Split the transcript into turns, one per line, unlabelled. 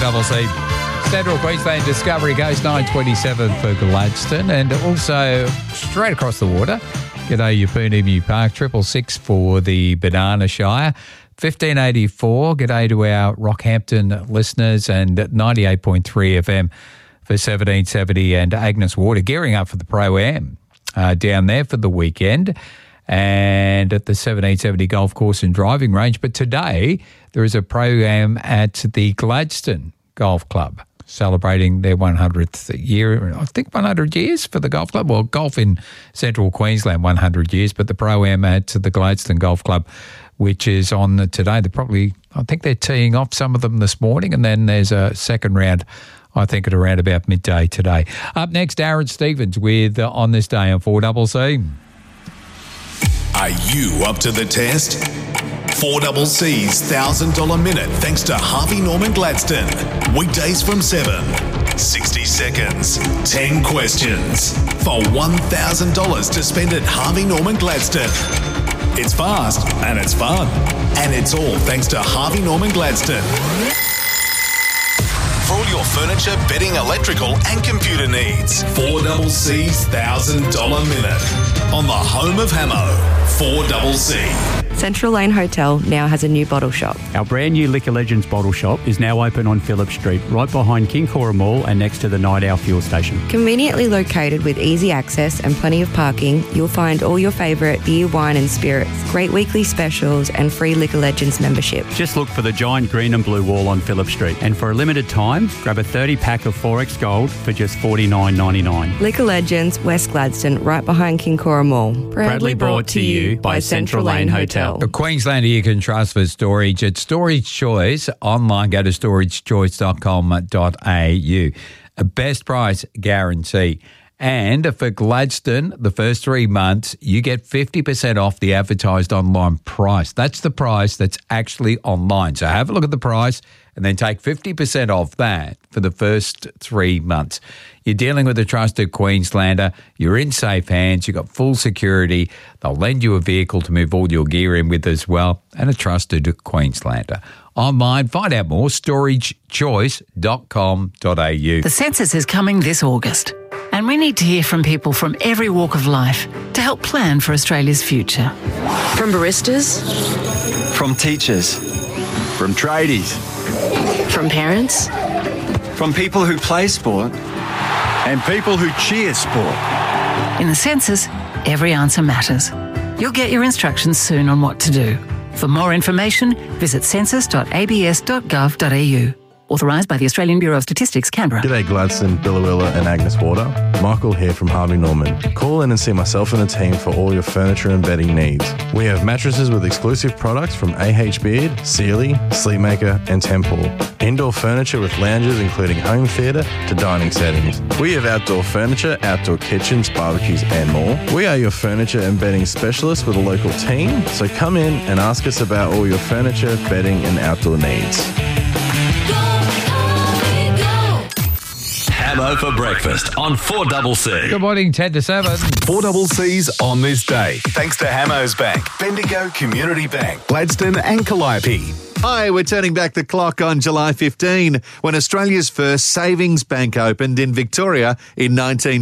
4CC. Central Queensland Discovery Coast 927 for Gladstone, and also straight across the water. G'day, Yeppoon Emu Park, 666 for the Banana Shire. 1584, g'day to our Rockhampton listeners, and 98.3 FM for 1770 and Agnes Water, gearing up for the Pro-Am down there for the weekend and at the 1770 Golf Course and Driving Range. But today there is a Pro-Am at the Gladstone Golf Club, celebrating their 100th year, I think 100 years for the golf club. Well, golf in central Queensland, 100 years, but the Pro-Am at the Gladstone Golf Club, which is on today. I think they're teeing off some of them this morning, and then there's a second round, I think, at around about midday today. Up next, Aaron Stevens with On This Day on 4CC.
Are you up to the test? 4CC's $1,000 minute thanks to Harvey Norman Gladstone. Weekdays from 7. 60 seconds. 10 questions. For $1,000 to spend at Harvey Norman Gladstone. It's fast and it's fun. And it's all thanks to Harvey Norman Gladstone. For all your furniture, bedding, electrical and computer needs. 4CC's $1,000 minute. On the home of Hamo. 4CC.
Central Lane Hotel now has a new bottle shop.
Our brand new Liquor Legends bottle shop is now open on Phillip Street, right behind King Cora Mall and next to the Night Owl fuel station.
Conveniently located with easy access and plenty of parking, you'll find all your favourite beer, wine and spirits, great weekly specials and free Liquor Legends membership.
Just look for the giant green and blue wall on Phillip Street, and for a limited time, grab a 30-pack of 4X Gold for just $49.99.
Liquor Legends, West Gladstone, right behind King Cora Mall.
Proudly brought to you by Central Lane Hotel.
Queensland you can trust for storage at Storage Choice. Online, go to storagechoice.com.au. A best price guarantee. And for Gladstone, the first 3 months, you get 50% off the advertised online price. That's the price that's actually online. So have a look at the price and then take 50% off that for the first 3 months. You're dealing with a trusted Queenslander. You're in safe hands. You've got full security. They'll lend you a vehicle to move all your gear in with as well, and a trusted Queenslander. Online, find out more, storagechoice.com.au.
The census is coming this August, and we need to hear from people from every walk of life to help plan for Australia's future.
From baristas,
from teachers, from tradies,
from parents,
from people who play sport, and people who cheer sport.
In the census, every answer matters. You'll get your instructions soon on what to do. For more information, visit census.abs.gov.au. Authorised by the Australian Bureau of Statistics, Canberra.
G'day Gladstone, Billawilla and Agnes Water. Michael here from Harvey Norman. Call in and see myself and the team for all your furniture and bedding needs. We have mattresses with exclusive products from AH Beard, Sealy, Sleepmaker and Temple. Indoor furniture with lounges including home theatre to dining settings. We have outdoor furniture, outdoor kitchens, barbecues and more. We are your furniture and bedding specialists with a local team, so come in and ask us about all your furniture, bedding and outdoor needs.
Hamo for breakfast on 4CC.
Good morning, 10 to 7.
4CC's On This Day. Thanks to Hamos Bank, Bendigo Community Bank, Gladstone and Calliope.
Hi, we're turning back the clock on July 15 when Australia's first savings bank opened in Victoria in